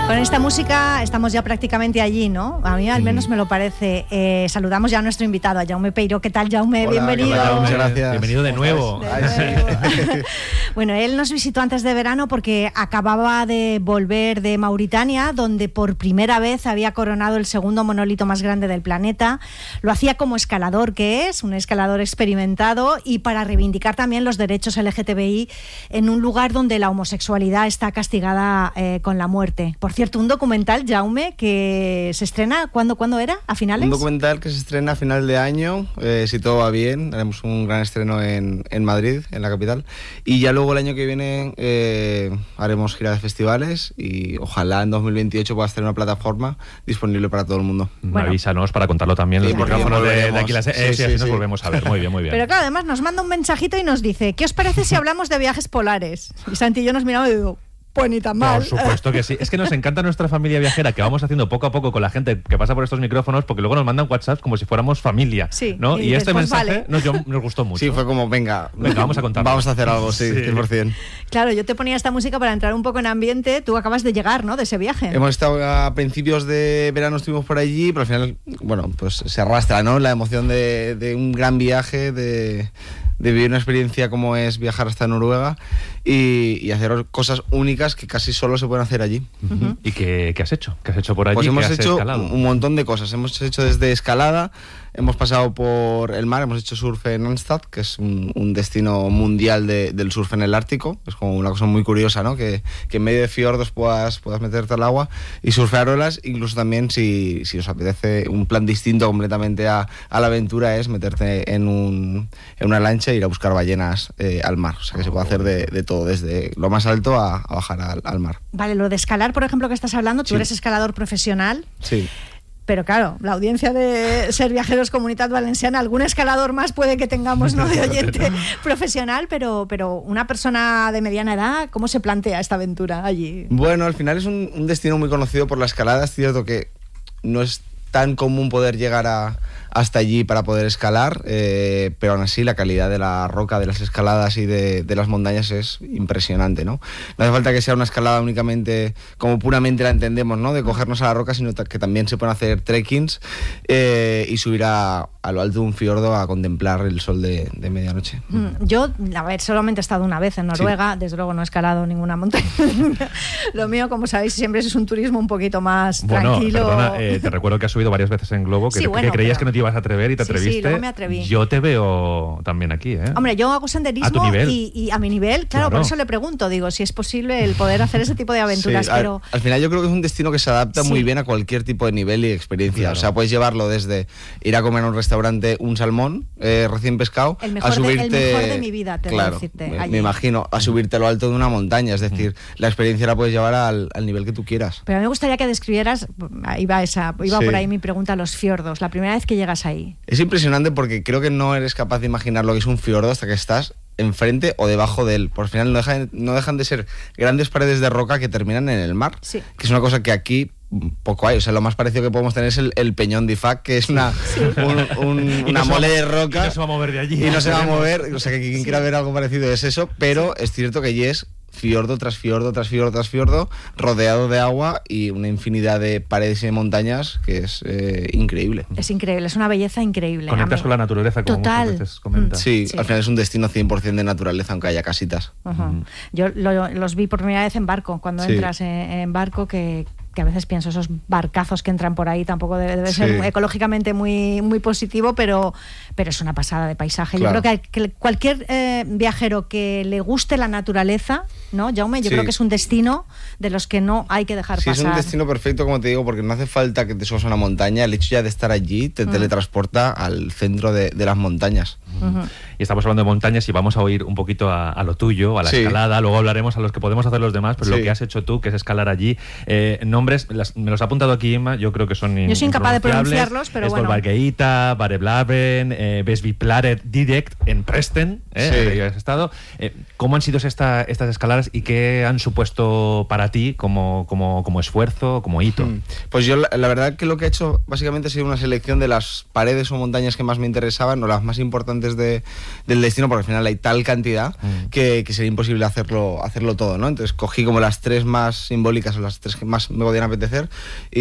Con esta música estamos ya prácticamente allí, ¿no? A mí al menos me lo parece. Saludamos ya a nuestro invitado, a Jaume Peiró. ¿Qué tal, Jaume? Hola, bienvenido. ¿qué tal? Muchas gracias. Bienvenido de nuevo. Bueno, él nos visitó antes de verano porque acababa de volver de Mauritania, donde por primera vez había coronado el segundo monolito más grande del planeta. Lo hacía como escalador que es, un escalador experimentado, y para reivindicar también los derechos LGTBI en un lugar donde la homosexualidad está castigada con la muerte. Por cierto, un documental, Jaume, que se estrena, ¿cuándo era? ¿A finales? Un documental que se estrena a final de año, si todo va bien, haremos un gran estreno en Madrid, en la capital, y ya luego el año que viene haremos gira de festivales y ojalá en 2028 pueda estar en una plataforma disponible para todo el mundo. Bueno. Avísanos para contarlo también en los micrófonos de aquí. Así nos volvemos a ver. Muy bien, muy bien. Pero claro, además nos manda un mensajito y nos dice: ¿qué os parece si hablamos de viajes polares? Y Santi y yo nos miramos y digo: pues ni tan mal. Por supuesto que sí. Es que nos encanta nuestra familia viajera, que vamos haciendo poco a poco con la gente que pasa por estos micrófonos, porque luego nos mandan WhatsApp como si fuéramos familia, sí, ¿no? Y este mensaje vale. nos gustó mucho. Sí, fue como, venga, vamos a contarlo. Vamos a hacer algo, sí, 100%. Claro, yo te ponía esta música para entrar un poco en ambiente. Tú acabas de llegar, ¿no?, de ese viaje. Hemos estado a principios de verano, estuvimos por allí, pero al final, bueno, pues se arrastra, ¿no?, la emoción de un gran viaje, de vivir una experiencia como es viajar hasta Noruega y hacer cosas únicas que casi solo se pueden hacer allí. Uh-huh. ¿Y qué has hecho? ¿Qué has hecho por allí? Pues hemos hecho escalado? Un montón de cosas. Hemos hecho desde escalada, hemos pasado por el mar, hemos hecho surf en Onstad, que es un destino mundial del surf en el Ártico. Es como una cosa muy curiosa, ¿no? Que en medio de fiordos puedas meterte al agua y surfear olas. Incluso también, si os apetece un plan distinto completamente a la aventura, es meterte en una lancha e ir a buscar ballenas al mar. O sea que se puede hacer de todo, desde lo más alto a bajar al mar. Vale, lo de escalar, por ejemplo, que estás hablando, tú eres escalador profesional. Sí. Pero claro, la audiencia de Ser Viajeros Comunitat Valenciana, algún escalador más puede que tengamos, ¿no?, de oyente profesional, pero una persona de mediana edad, ¿cómo se plantea esta aventura allí? Bueno, al final es un destino muy conocido por la escalada. Es cierto que no es tan común poder llegar hasta allí para poder escalar, pero aún así la calidad de la roca, de las escaladas y de las montañas es impresionante, ¿no? No hace falta que sea una escalada únicamente como puramente la entendemos, ¿no?, de cogernos a la roca, sino que también se pueden hacer trekkings y subir a lo alto de un fiordo a contemplar el sol de medianoche. Yo, a ver, solamente he estado una vez en Noruega, desde luego no he escalado ninguna montaña. Lo mío, como sabéis, siempre es un turismo un poquito más tranquilo. Perdona, te recuerdo que has subido varias veces en globo, que creías que no te ibas a atrever y te atreviste. Sí, luego me atreví. Yo te veo también aquí, ¿eh? Hombre, yo hago senderismo a tu nivel. Y a mi nivel, claro, por eso le pregunto, digo, si es posible el poder hacer ese tipo de aventuras. Sí, pero al final yo creo que es un destino que se adapta muy bien a cualquier tipo de nivel y experiencia. Claro. O sea, puedes llevarlo desde ir a comer a un restaurante un salmón recién pescado, el mejor a subirte... el mejor de mi vida, te voy a decirte. Me imagino, a subirte a lo alto de una montaña. Es decir, la experiencia la puedes llevar al nivel que tú quieras. Pero a mí me gustaría que describieras, iba por ahí mi pregunta, los fiordos, la primera vez que llegas ahí. Es impresionante porque creo que no eres capaz de imaginar lo que es un fiordo hasta que estás enfrente o debajo de él. Por al final no dejan de ser grandes paredes de roca que terminan en el mar, que es una cosa que aquí poco hay. O sea, lo más parecido que podemos tener es el Peñón de Ifac, que es una mole de roca. Y no se va a mover de allí. Y no se va a mover. O sea, que quien quiera ver algo parecido es eso, pero es cierto que allí es fiordo tras fiordo tras fiordo tras fiordo, rodeado de agua y una infinidad de paredes y de montañas que es increíble. Es increíble, es una belleza increíble. Conectas con la naturaleza, como muchas veces comentas. Sí, al final es un destino 100% de naturaleza, aunque haya casitas. Yo los vi por primera vez en barco, cuando entras en barco, que a veces pienso, esos barcazos que entran por ahí tampoco debe ser ecológicamente muy, muy positivo, pero es una pasada de paisaje. Claro. Yo creo que cualquier viajero que le guste la naturaleza, ¿no, Jaume? Yo creo que es un destino de los que no hay que dejar pasar. Sí, es un destino perfecto, como te digo, porque no hace falta que te subas a una montaña. El hecho ya de estar allí te teletransporta al centro de las montañas. Y estamos hablando de montañas y vamos a oír un poquito a lo tuyo, a la escalada. Luego hablaremos a los que podemos hacer los demás, pero lo que has hecho tú, que es escalar allí. Nombres, me los ha apuntado aquí Inma, yo creo que son yo soy incapaz de pronunciarlos, pero bueno. Svolværgøyta, Vareblaven, Vesviplaret Direct en Presten, ahí has estado. ¿Cómo han sido estas escaladas y qué han supuesto para ti como esfuerzo, como hito? Pues yo la verdad que lo que he hecho básicamente ha sido una selección de las paredes o montañas que más me interesaban, o las más importantes del destino, porque al final hay tal cantidad que sería imposible hacerlo todo, ¿no? Entonces cogí como las tres más simbólicas o las tres que más me podían podían apetecer,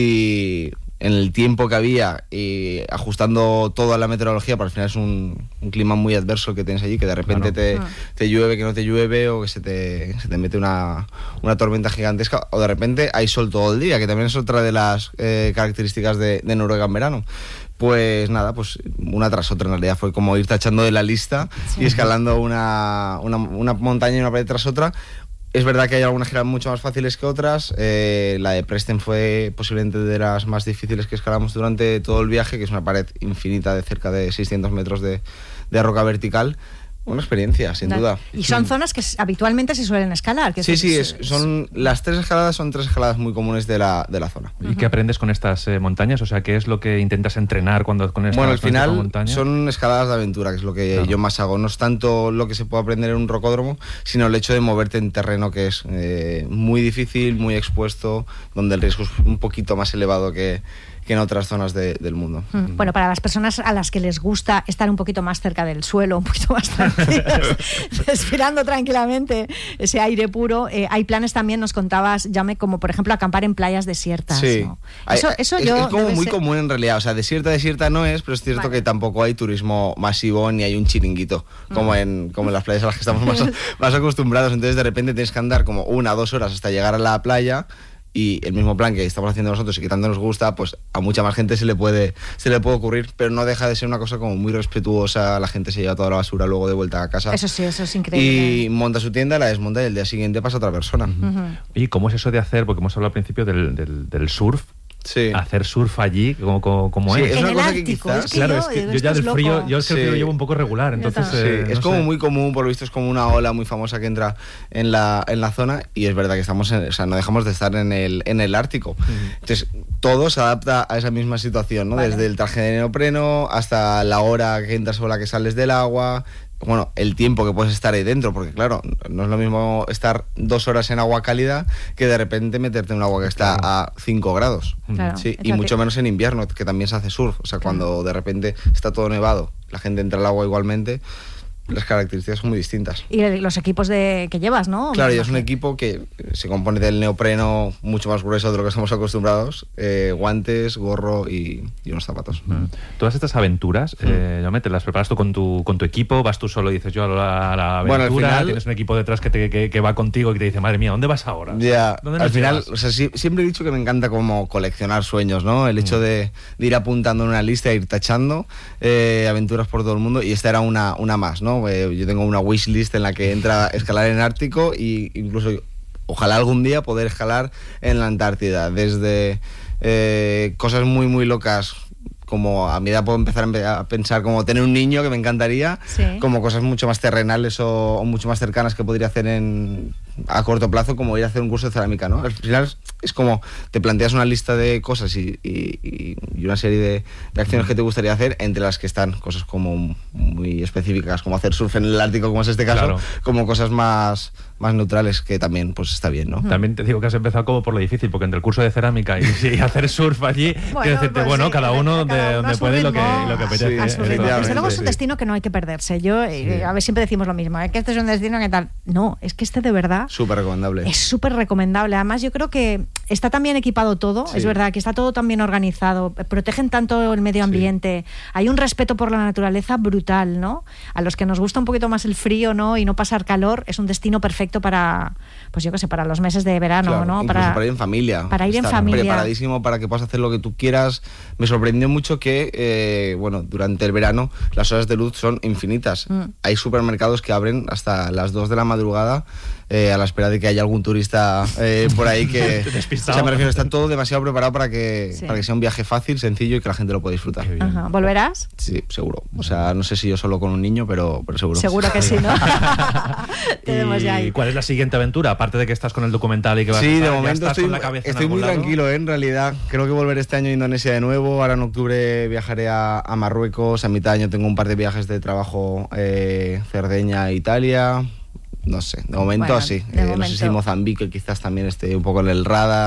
y en el tiempo que había y ajustando toda la meteorología, porque al final es un clima muy adverso que tienes allí, que de repente te llueve, que no te llueve, o que se te mete una tormenta gigantesca, o de repente hay sol todo el día, que también es otra de las características de Noruega en verano. Pues nada, pues una tras otra en realidad, fue como ir tachando de la lista y escalando una montaña y una pared tras otra. Es verdad que hay algunas que eran mucho más fáciles que otras. La de Preston fue posiblemente de las más difíciles que escalamos durante todo el viaje, que es una pared infinita de cerca de 600 metros de roca vertical. Una experiencia, sin duda. Y son zonas que habitualmente se suelen escalar. Que son las 3 escaladas, son 3 escaladas muy comunes de la zona. ¿Y qué aprendes con estas montañas? O sea, ¿qué es lo que intentas entrenar con estas Bueno, al final montañas? son escaladas de aventura, que es lo que yo más hago. No es tanto lo que se puede aprender en un rocódromo, sino el hecho de moverte en terreno que es muy difícil, muy expuesto, donde el riesgo es un poquito más elevado que en otras zonas del mundo. Bueno, para las personas a las que les gusta estar un poquito más cerca del suelo, un poquito más tranquilos, respirando tranquilamente ese aire puro, hay planes también, nos contabas, Jaume, como por ejemplo acampar en playas desiertas. Sí. ¿no? Es como muy común en realidad, o sea, desierta no es, pero es cierto que tampoco hay turismo masivo ni hay un chiringuito, como en las playas a las que estamos más acostumbrados. Entonces de repente tienes que andar como 1 o 2 horas hasta llegar a la playa. Y el mismo plan que estamos haciendo nosotros y que tanto nos gusta, pues a mucha más gente se le puede ocurrir, pero no deja de ser una cosa como muy respetuosa. La gente se lleva toda la basura luego de vuelta a casa. Eso sí, eso es increíble. Y monta su tienda, la desmonta y el día siguiente pasa otra persona. ¿Y cómo es eso de hacer, porque hemos hablado al principio del surf? Sí. Hacer surf allí, ¿cómo es? Es en una el cosa Ártico, que quizás... es que Claro, es que yo ya del frío, yo es que el frío lo llevo un poco regular, entonces... es como muy común, por lo visto es como una ola muy famosa que entra en la zona, y es verdad que estamos no dejamos de estar en el Ártico. Entonces, todo se adapta a esa misma situación, ¿no? Vale. Desde el traje de neopreno hasta la hora que entras o la que sales del agua. Bueno, el tiempo que puedes estar ahí dentro, porque claro, no es lo mismo estar 2 horas en agua cálida que de repente meterte en un agua que está a 5 grados. Claro. Sí, y mucho menos en invierno, que también se hace surf. O sea, cuando de repente está todo nevado, la gente entra al agua igualmente, las características son muy distintas. Y los equipos que llevas, ¿no? Claro, y es un equipo que se compone del neopreno mucho más grueso de lo que estamos acostumbrados, guantes, gorro y unos zapatos. Todas estas aventuras, Jaume, ¿te las preparas tú con tu equipo? ¿Vas tú solo y dices yo a la aventura? Bueno, al final, ¿tienes un equipo detrás que va contigo y que te dice, madre mía, ¿dónde vas ahora? Ya, ¿Dónde al final, llevas? o sea, siempre he dicho que me encanta como coleccionar sueños, ¿no? El hecho de ir apuntando en una lista e ir tachando aventuras por todo el mundo, y esta era una más, ¿no? Yo tengo una wishlist en la que entra escalar en Ártico e incluso ojalá algún día poder escalar en la Antártida, desde cosas muy muy locas, como a mi edad puedo empezar a pensar como tener un niño, que me encantaría, como cosas mucho más terrenales o mucho más cercanas que podría hacer a corto plazo, como ir a hacer un curso de cerámica, ¿no? Al final es como te planteas una lista de cosas y una serie de acciones que te gustaría hacer, entre las que están cosas como muy específicas, como hacer surf en el Ártico, como es este caso, Claro. como cosas más neutrales, que también pues está bien, ¿no? También te digo que has empezado como por lo difícil, porque entre el curso de cerámica y hacer surf allí, quiero decirte, pues cada uno donde puede y lo que apetece. Sí, A su ritmo. efectivamente, Desde luego es un sí. destino que no hay que perderse. Yo, a ver, siempre decimos lo mismo, que este es un destino que tal. No, es que este de verdad Súper recomendable. es súper recomendable. Además, yo creo que está tan bien equipado todo, Sí. es verdad que está todo tan bien organizado, protegen tanto el medio ambiente, hay un respeto por la naturaleza brutal, ¿no? A los que nos gusta un poquito más el frío, ¿no? Y no pasar calor, es un destino perfecto para, pues yo qué sé, para los meses de verano, Claro, ¿no? incluso para ir en familia. Para ir en Está familia. preparadísimo para que puedas hacer lo que tú quieras. Me sorprendió mucho que, durante el verano las horas de luz son infinitas. Hay supermercados que abren hasta las 2 de la madrugada a la espera de que haya algún turista por ahí que... Despistado. O sea, me refiero, está todo demasiado preparado para que sea un viaje fácil, sencillo y que la gente lo pueda disfrutar. Qué bien. Ajá. ¿Volverás? Sí, seguro. O sea, no sé si yo solo con un niño, pero seguro. Seguro que sí, ¿no? Tenemos ya ahí. ¿Y cuál es la siguiente aventura? Aparte de que estás con el documental y que vas a Sí, estar, de ya momento estás con la cabeza en estoy algún muy lado. tranquilo, en realidad. Creo que volveré este año a Indonesia de nuevo. Ahora en octubre viajaré a Marruecos. A mitad de año tengo un par de viajes de trabajo, Cerdeña, Italia. No sé, de momento Bueno, así. de No sé si momento. Mozambique quizás también esté un poco en el radar.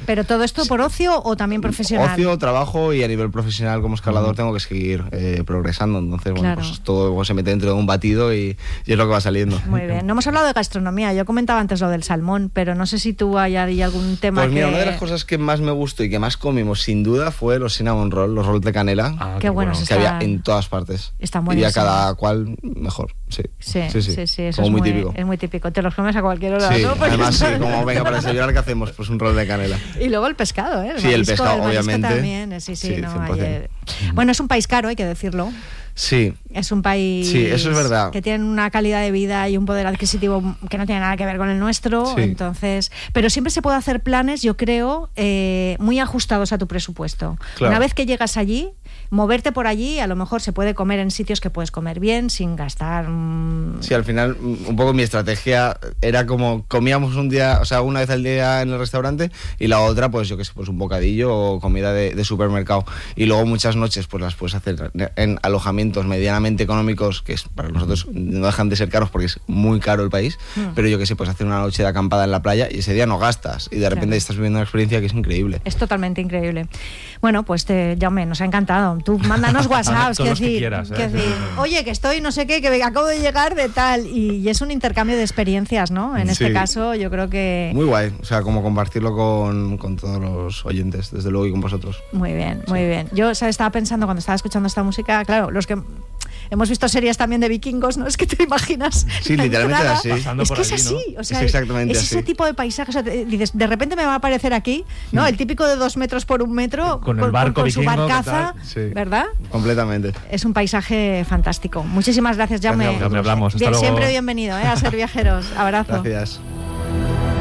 ¿Pero todo esto por ocio o también profesional? Ocio, trabajo, y a nivel profesional como escalador tengo que seguir progresando. Entonces, bueno, Claro. pues todo se mete dentro de un batido y es lo que va saliendo. Muy bien. No hemos hablado de gastronomía. Yo comentaba antes lo del salmón, pero no sé si tú hay algún tema Pues mira, que... una de las cosas que más me gustó y que más comimos sin duda fue los cinnamon roll, los rolls de canela. Ah, Qué bueno, Que había en todas partes. Están Y a buenísimos. cada cual mejor, sí. Sí, eso como es muy típico. Es muy típico. Te los comes a cualquier hora, Sí, ¿no? Porque además sí, son- como venga para desayunar, ¿qué hacemos? Pues un roll de canela. Y luego el pescado, ¿eh? Sí, el marisco, pescado, marisco obviamente. también, sí, Sí, no, 100%. Bueno, es un país caro, hay que decirlo. Sí, Es un país Sí, eso es verdad. que tiene una calidad de vida y un poder adquisitivo que no tiene nada que ver con el nuestro. Sí. Entonces, pero siempre se puede hacer planes, yo creo, muy ajustados a tu presupuesto. Claro. Una vez que llegas allí, moverte por allí, a lo mejor se puede comer en sitios que puedes comer bien sin gastar. sí, al final un poco mi estrategia era como comíamos un día, o sea, una vez al día en el restaurante y la otra, pues yo qué sé, pues un bocadillo o comida de supermercado. Y luego muchas noches pues las puedes hacer en alojamientos medianamente económicos, que es, para nosotros no dejan de ser caros porque es muy caro el país, pero yo qué sé, pues hacer una noche de acampada en la playa y ese día no gastas y de repente Claro. estás viviendo una experiencia que es increíble. Es totalmente increíble. Bueno, pues Jaume, nos ha encantado. Tú mándanos WhatsApps, Todos los que decir, quieras, ¿eh? que decir, oye, que estoy no sé qué, que acabo de llegar de tal. Y es un intercambio de experiencias, ¿no? En este Sí. caso, yo creo que... Muy guay, o sea, como compartirlo con todos los oyentes, desde luego, y con vosotros. Muy bien, muy bien. Yo estaba pensando cuando estaba escuchando esta música, claro, los que hemos visto series también de vikingos, ¿no? Es que te imaginas. Sí, la literalmente entrada. así. Pasando Es por que es allí, ¿no? así, o sea, Es exactamente es así. ese tipo de paisaje. O sea, dices, de repente me va a aparecer aquí, ¿no? El típico de 2 metros por 1 metro, Con el barco con su vikingo, barcaza, ¿qué tal? Sí. ¿verdad? Completamente. Es un paisaje fantástico. Muchísimas gracias, Jaume. Gracias a vosotros. Hablamos. Hasta luego. Siempre bienvenido, a Ser Viajeros. Abrazo. Gracias.